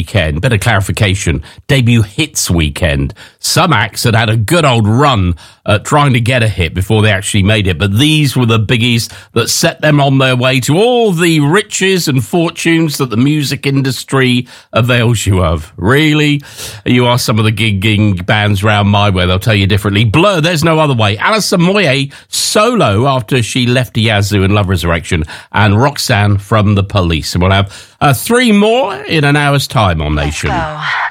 weekend. Bit of clarification. Debut hits weekend. Some acts had a good old run trying to get a hit before they actually made it. But these were the biggies that set them on their way to all the riches and fortunes that the music industry avails you of. Really? You are some of the gigging bands round my way. They'll tell you differently. Blur, There's No Other Way. Alison Moyet solo after she left Yazoo in Love Resurrection. And Roxanne from The Police. And we'll have 3 more in an hour's time on Nation.